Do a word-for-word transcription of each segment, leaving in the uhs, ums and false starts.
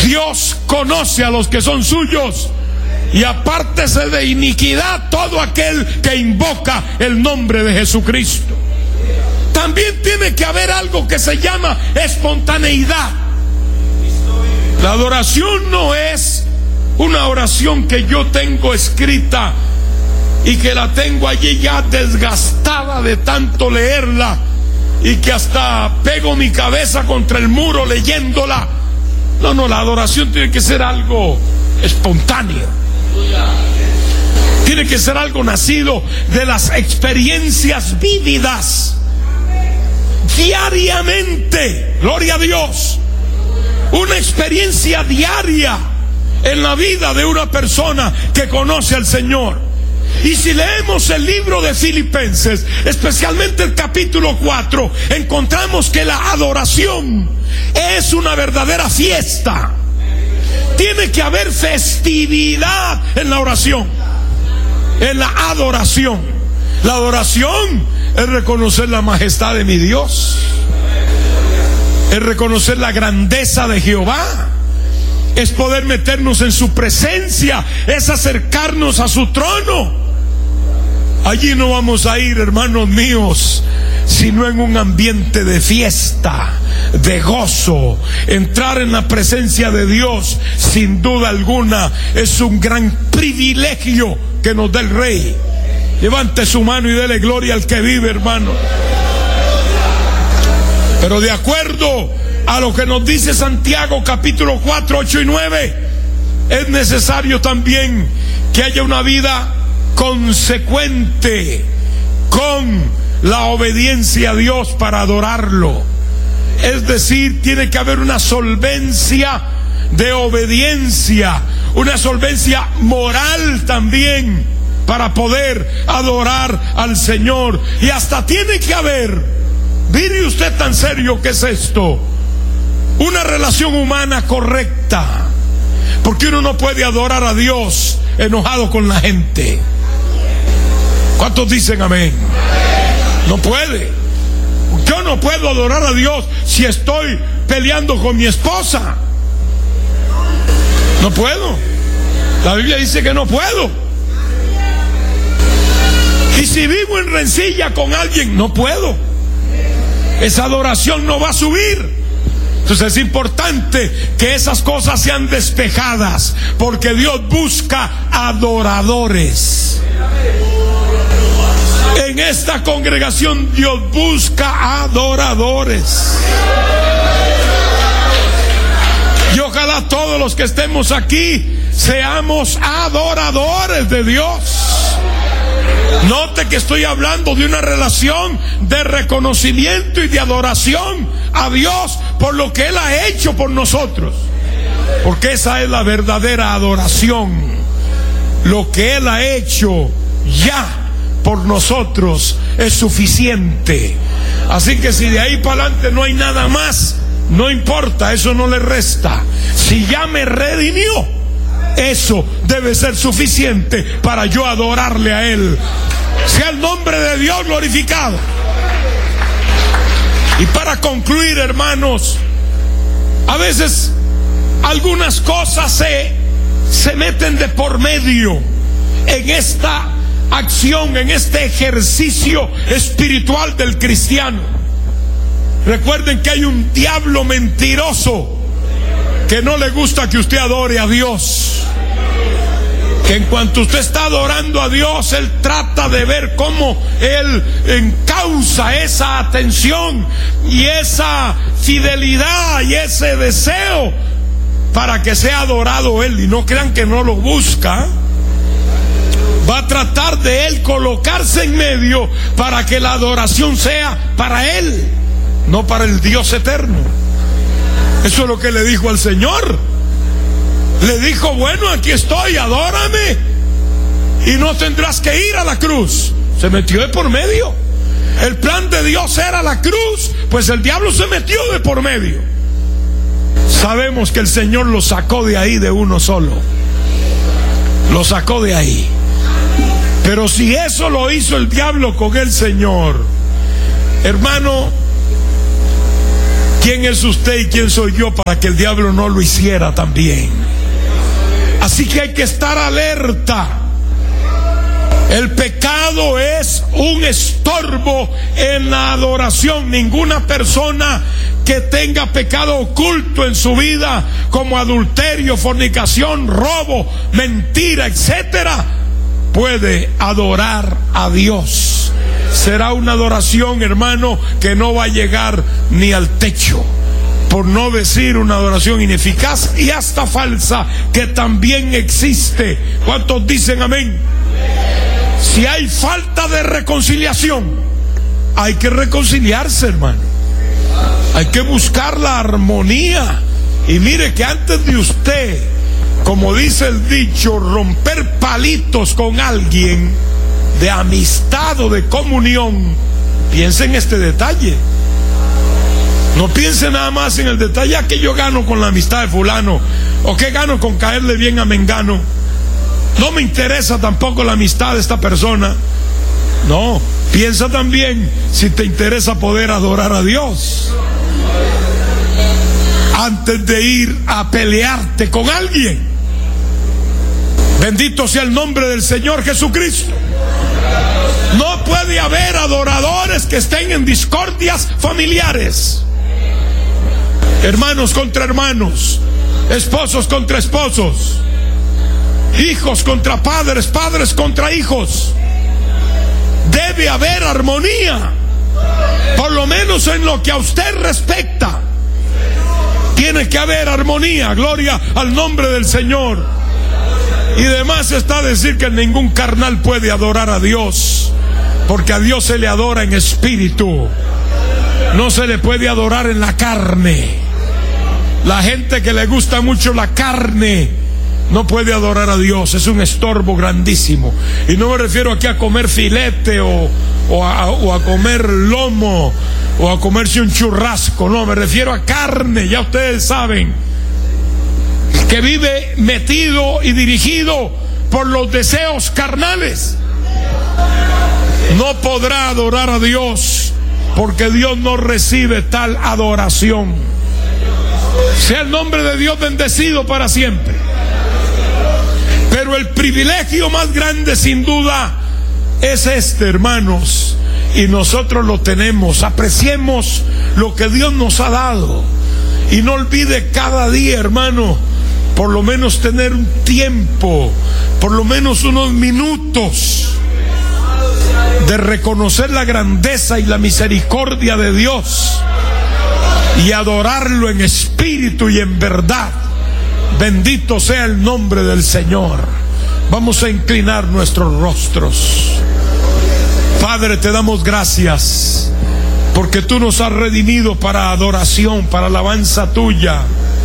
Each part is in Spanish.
Dios conoce a los que son suyos, y apártese de iniquidad todo aquel que invoca el nombre de Jesucristo. También tiene que haber algo que se llama espontaneidad. La adoración no es una oración que yo tengo escrita y que la tengo allí ya desgastada de tanto leerla, y que hasta pego mi cabeza contra el muro leyéndola. No, no, la adoración tiene que ser algo espontáneo. Tiene que ser algo nacido de las experiencias vívidas diariamente. Gloria a Dios. Una experiencia diaria en la vida de una persona que conoce al Señor. Y si leemos el libro de Filipenses, especialmente el capítulo cuatro, encontramos que la adoración es una verdadera fiesta. Tiene que haber festividad en la oración, en la adoración. La adoración es reconocer la majestad de mi Dios, es reconocer la grandeza de Jehová, es poder meternos en su presencia, es acercarnos a su trono. Allí no vamos a ir, hermanos míos, sino en un ambiente de fiesta, de gozo. Entrar en la presencia de Dios, sin duda alguna, es un gran privilegio que nos da el Rey. Levante su mano y dele gloria al que vive, hermano. Pero de acuerdo a lo que nos dice Santiago capítulo cuatro, ocho y nueve, es necesario también que haya una vida consecuente con la obediencia a Dios para adorarlo. Es decir, tiene que haber una solvencia de obediencia, una solvencia moral también para poder adorar al Señor. Y hasta tiene que haber, mire usted tan serio que es esto, una relación humana correcta, porque uno no puede adorar a Dios enojado con la gente. ¿Cuántos dicen amén? No puede. Yo no puedo adorar a Dios si estoy peleando con mi esposa. No puedo. La Biblia dice que no puedo. Y si vivo en rencilla con alguien, no puedo. Esa adoración no va a subir. Entonces es importante que esas cosas sean despejadas, porque Dios busca adoradores. En esta congregación Dios busca adoradores. Y ojalá todos los que estemos aquí seamos adoradores de Dios. Note que estoy hablando de una relación de reconocimiento y de adoración a Dios por lo que Él ha hecho por nosotros, porque esa es la verdadera adoración. Lo que Él ha hecho ya por nosotros es suficiente. Así que si de ahí para adelante no hay nada más, no importa, eso no le resta. Si ya me redimió, eso debe ser suficiente para yo adorarle a Él. Sea el nombre de Dios glorificado. Y para concluir, hermanos, a veces algunas cosas se, se meten de por medio en esta acción, en este ejercicio espiritual del cristiano. Recuerden que hay un diablo mentiroso que no le gusta que usted adore a Dios. Que en cuanto usted está adorando a Dios, él trata de ver cómo él encausa esa atención y esa fidelidad y ese deseo para que sea adorado él. Y no crean que no lo busca. Va a tratar de él colocarse en medio para que la adoración sea para él, no para el Dios eterno. Eso es lo que le dijo al Señor. Le dijo: bueno, aquí estoy, adórame y no tendrás que ir a la cruz. Se metió de por medio. El plan de Dios era la cruz, pues el diablo se metió de por medio. Sabemos que el Señor lo sacó de ahí de uno solo. Lo sacó de ahí. Pero si eso lo hizo el diablo con el Señor, hermano, ¿Quién es usted y quién soy yo para que el diablo no lo hiciera también? Así que hay que estar alerta. El pecado es un estorbo en la adoración. Ninguna persona que tenga pecado oculto en su vida, como adulterio, fornicación, robo, mentira, etcétera, puede adorar a Dios. Será una adoración, hermano, que no va a llegar ni al techo, por no decir una adoración ineficaz y hasta falsa, que también existe. ¿Cuántos dicen amén? Si hay falta de reconciliación, hay que reconciliarse, hermano. Hay que buscar la armonía. Y mire que antes de usted, como dice el dicho, romper palitos con alguien de amistad o de comunión, piense en este detalle. No piense nada más en el detalle, ¿a qué yo gano con la amistad de fulano? ¿O qué gano con caerle bien a mengano? No me interesa tampoco la amistad de esta persona. No, piensa también si te interesa poder adorar a Dios antes de ir a pelearte con alguien. Bendito sea el nombre del Señor Jesucristo. No puede haber adoradores que estén en discordias familiares. Hermanos contra hermanos, esposos contra esposos, hijos contra padres, padres contra hijos. Debe haber armonía, por lo menos en lo que a usted respecta. Tiene que haber armonía, gloria al nombre del Señor. Y además está a decir que ningún carnal puede adorar a Dios, porque a Dios se le adora en espíritu, no se le puede adorar en la carne. La gente que le gusta mucho la carne no puede adorar a Dios, es un estorbo grandísimo. Y no me refiero aquí a comer filete o, o, a, o a comer lomo o a comerse un churrasco, no, me refiero a carne, ya ustedes saben, que vive metido y dirigido por los deseos carnales. No podrá adorar a Dios, porque Dios no recibe tal adoración. Sea el nombre de Dios bendecido para siempre. Pero el privilegio más grande, sin duda, es este, hermanos, y nosotros lo tenemos. Apreciemos lo que Dios nos ha dado y no olvide cada día, hermano, por lo menos tener un tiempo, por lo menos unos minutos de reconocer la grandeza y la misericordia de Dios y adorarlo en espíritu y en verdad. Bendito sea el nombre del Señor. Vamos a inclinar nuestros rostros. Padre, te damos gracias porque tú nos has redimido para adoración, para alabanza tuya.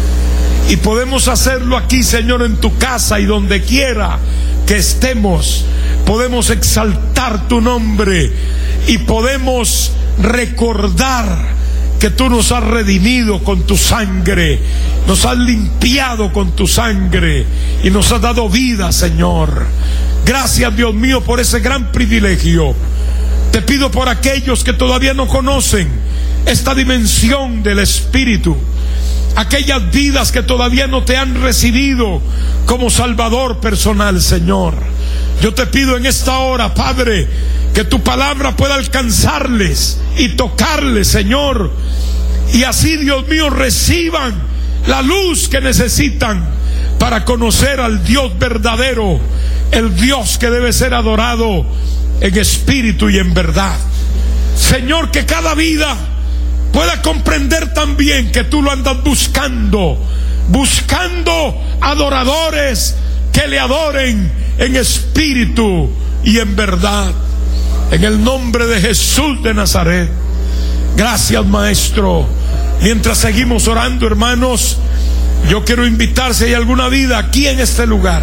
Y podemos hacerlo aquí, Señor, en tu casa y donde quiera que estemos. Podemos exaltar tu nombre y podemos recordar que tú nos has redimido con tu sangre, nos has limpiado con tu sangre y nos has dado vida, Señor. Gracias, Dios mío, por ese gran privilegio. Te pido por aquellos que todavía no conocen esta dimensión del Espíritu, aquellas vidas que todavía no te han recibido como Salvador personal, Señor. Yo te pido en esta hora, Padre, que tu palabra pueda alcanzarles y tocarles, Señor, y así, Dios mío, reciban la luz que necesitan para conocer al Dios verdadero, el Dios que debe ser adorado en espíritu y en verdad. Señor, que cada vida pueda comprender también que tú lo andas buscando, buscando adoradores que le adoren en espíritu y en verdad. En el nombre de Jesús de Nazaret. Gracias, Maestro. Mientras seguimos orando, hermanos, yo quiero invitar, si hay alguna vida aquí en este lugar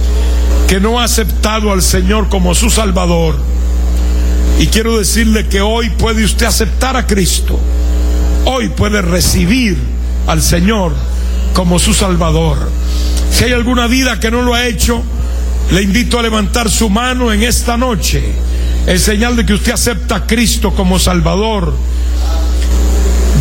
que no ha aceptado al Señor como su Salvador, y quiero decirle que hoy puede usted aceptar a Cristo. Hoy puede recibir al Señor como su Salvador. Si hay alguna vida que no lo ha hecho, le invito a levantar su mano en esta noche, en señal de que usted acepta a Cristo como Salvador.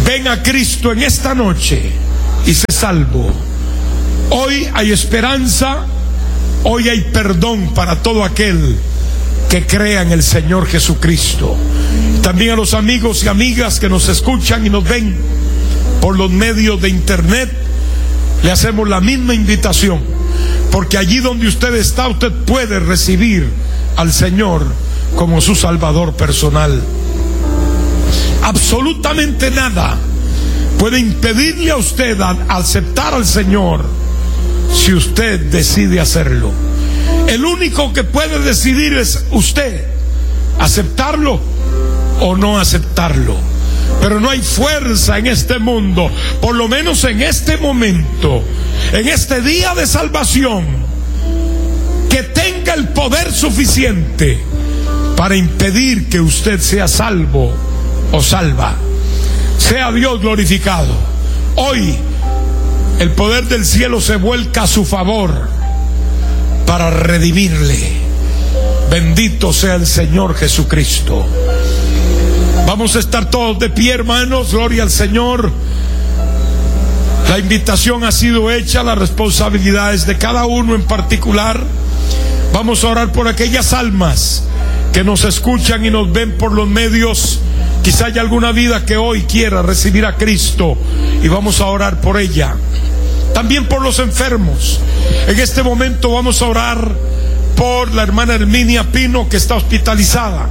ven a Cristo en esta noche y sé salvo. Hoy hay esperanza, hoy hay perdón para todo aquel que crea en el Señor Jesucristo. También a los amigos y amigas que nos escuchan y nos ven por los medios de internet, le hacemos la misma invitación, porque allí donde usted está, usted puede recibir al Señor como su Salvador personal. Absolutamente nada puede impedirle a usted a aceptar al Señor si usted decide hacerlo. El único que puede decidir es usted, aceptarlo o no aceptarlo. Pero no hay fuerza en este mundo, por lo menos en este momento, en este día de salvación, que tenga el poder suficiente para impedir que usted sea salvo o salva. Sea Dios glorificado. Hoy el poder del cielo se vuelca a su favor para redimirle. Bendito sea el Señor Jesucristo. Vamos a estar todos de pie, hermanos. Gloria al Señor. La invitación ha sido hecha, la responsabilidad es de cada uno en particular. Vamos a orar por aquellas almas que nos escuchan y nos ven por los medios. Quizá haya alguna vida que hoy quiera recibir a Cristo y vamos a orar por ella. También por los enfermos. En este momento vamos a orar por la hermana Herminia Pino, que está hospitalizada.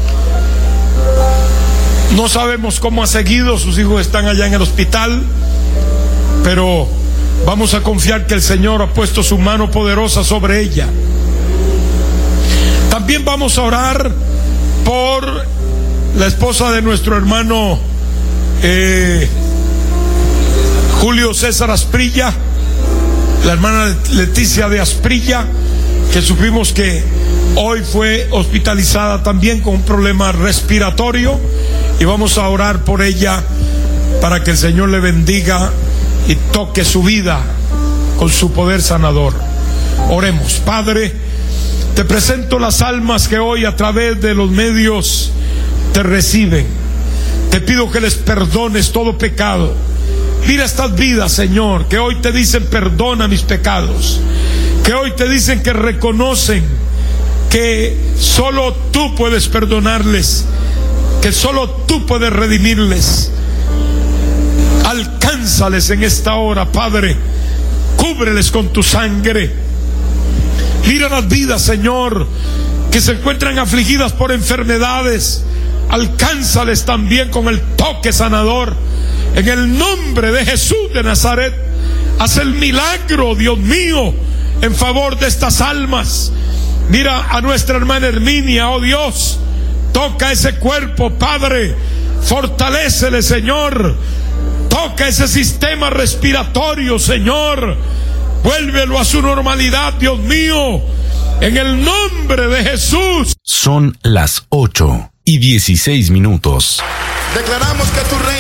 No sabemos cómo ha seguido, sus hijos están allá en el hospital, pero vamos a confiar que el Señor ha puesto su mano poderosa sobre ella. También vamos a orar por la esposa de nuestro hermano eh, Julio César Asprilla, la hermana Leticia de Asprilla, que supimos que hoy fue hospitalizada también con un problema respiratorio, y vamos a orar por ella para que el Señor le bendiga y toque su vida con su poder sanador. Oremos. Padre, te presento las almas que hoy a través de los medios te reciben. Te pido que les perdones todo pecado. Mira estas vidas, Señor, que hoy te dicen perdona mis pecados, que hoy te dicen que reconocen que solo tú puedes perdonarles, que solo tú puedes redimirles. Alcánzales en esta hora, Padre. Cúbreles con tu sangre. Mira las vidas, Señor, que se encuentran afligidas por enfermedades. Alcánzales también con el toque sanador. En el nombre de Jesús de Nazaret, haz el milagro, Dios mío, en favor de estas almas. Mira a nuestra hermana Herminia, oh Dios. Toca ese cuerpo, Padre. Fortalécele, Señor. Toca ese sistema respiratorio, Señor. Vuélvelo a su normalidad, Dios mío. En el nombre de Jesús. Son las ocho y dieciséis minutos. Declaramos que tu reino